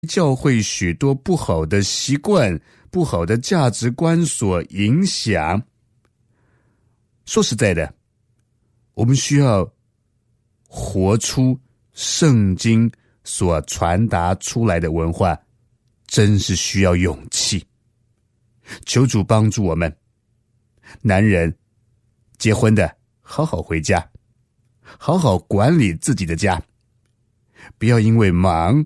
教会许多不好的习惯、不好的价值观所影响。说实在的，我们需要活出圣经所传达出来的文化，真是需要勇气。求主帮助我们，男人结婚的好好回家，好好管理自己的家，不要因为忙，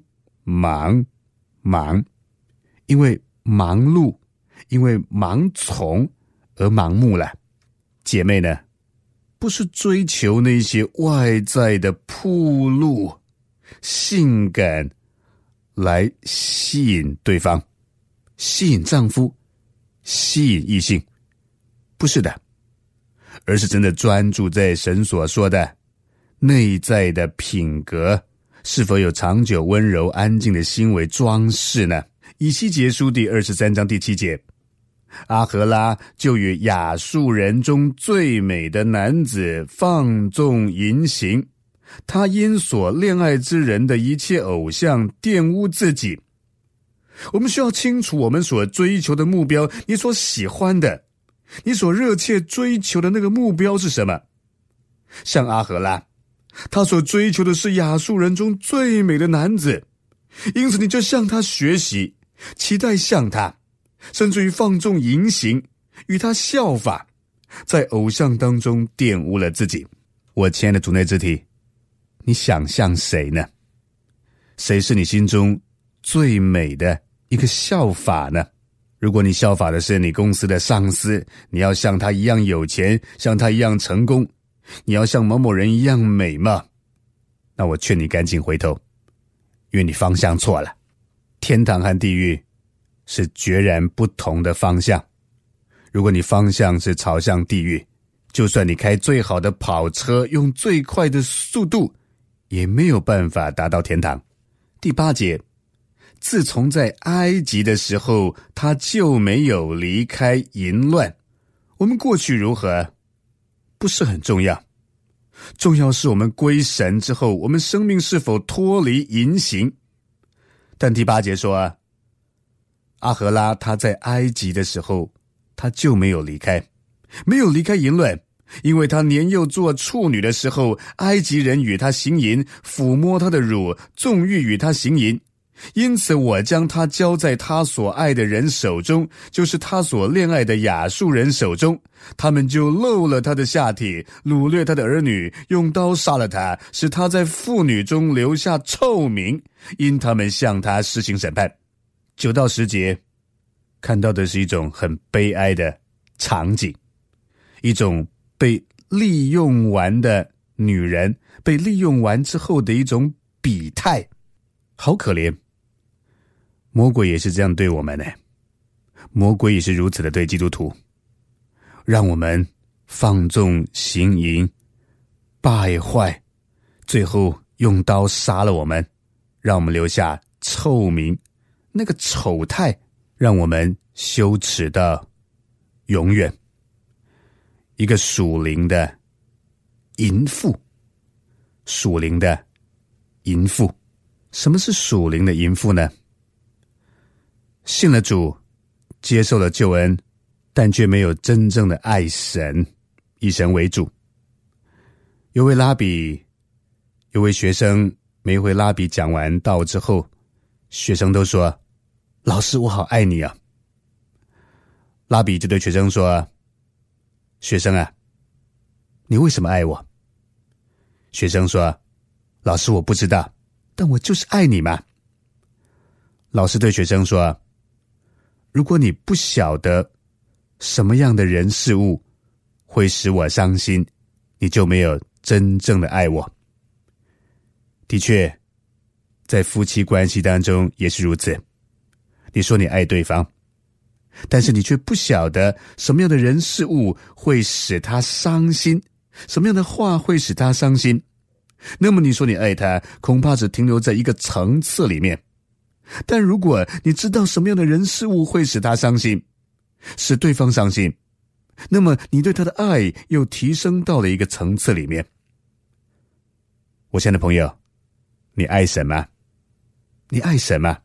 因为忙碌，因为盲从而盲目了。姐妹呢，不是追求那些外在的暴露、性感来吸引对方，吸引丈夫，吸引异性，不是的，而是真的专注在神所说的内在的品格，是否有长久温柔安静的心为装饰呢？以西结书第23章第7节，阿荷拉就与亚述人中最美的男子放纵淫行，他因所恋爱之人的一切偶像玷污自己。我们需要清楚我们所追求的目标，你所喜欢的，你所热切追求的那个目标是什么？像阿荷拉，他所追求的是亚述人中最美的男子，因此你就向他学习，期待像他，甚至于放纵淫行，与他效法，在偶像当中玷污了自己。我亲爱的主内肢体，你想像谁呢？谁是你心中最美的一个效法呢？如果你效法的是你公司的上司，你要像他一样有钱，像他一样成功，你要像某某人一样美貌，那我劝你赶紧回头，因为你方向错了。天堂和地狱是决然不同的方向。如果你方向是朝向地狱，就算你开最好的跑车，用最快的速度，也没有办法达到天堂。第8节，自从在埃及的时候，他就没有离开淫乱。我们过去如何不是很重要，重要是我们归神之后，我们生命是否脱离淫行。但第8节说，阿荷拉他在埃及的时候，他就没有离开淫乱，因为他年幼做处女的时候，埃及人与他行淫，抚摸他的乳，纵欲与他行淫。因此我将他交在他所爱的人手中，就是他所恋爱的亚述人手中，他们就漏了他的下体，掳掠他的儿女，用刀杀了他，使他在妇女中留下臭名，因他们向他施行审判。9到10节看到的是一种很悲哀的场景，一种被利用完的女人，被利用完之后的一种鄙态，好可怜。魔鬼也是这样对我们的，魔鬼也是如此的对基督徒，让我们放纵行淫，败坏，最后用刀杀了我们，让我们留下臭名，那个丑态让我们羞耻到永远。一个属灵的淫妇，属灵的淫妇。什么是属灵的淫妇呢？信了主，接受了救恩，但却没有真正的爱神，以神为主。有位学生，每回拉比讲完道之后，学生都说，老师我好爱你啊。拉比就对学生说，学生啊，你为什么爱我？学生说，老师我不知道，但我就是爱你嘛。老师对学生说，如果你不晓得什么样的人事物会使我伤心，你就没有真正的爱我。的确，在夫妻关系当中也是如此。你说你爱对方，但是你却不晓得什么样的人事物会使他伤心，什么样的话会使他伤心，那么你说你爱他，恐怕只停留在一个层次里面。但如果你知道什么样的人事物会使他伤心，使对方伤心，那么你对他的爱又提升到了一个层次里面。我亲爱的朋友，你爱神吗？你爱神吗？